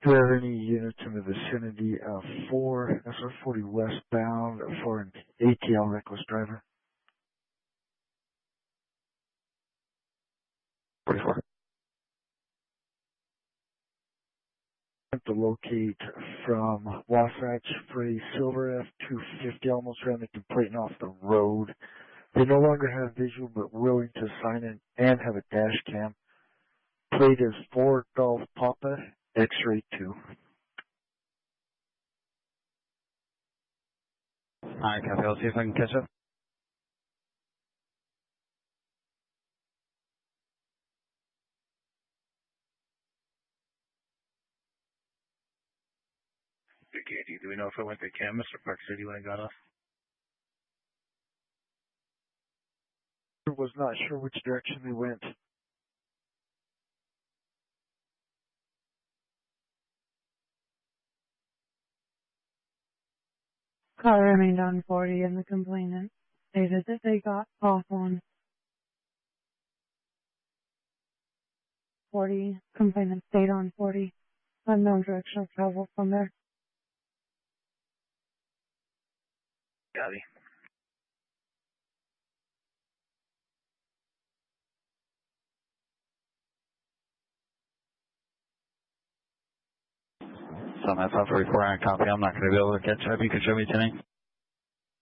Do we have any units in the vicinity of 4 SR40 westbound for an ATL reckless driver? 44. To locate from Wasatch for a silver F-250 almost ran the complainant off the road. They no longer have visual but willing to sign in and have a dash cam. Plate is 4 Golf Papa X-Ray 2. Alright, copy. I'll see if I can catch up. Katie, do we know if it went to Camas or Park City when it got off? I was not sure which direction they went. Car remained on 40 and the complainant stated that they got off on 40. Complainant stayed on 40. Unknown direction of travel from there. Copy. So that's 44 on copy. I'm not going to be able to catch up. You can show me tonight.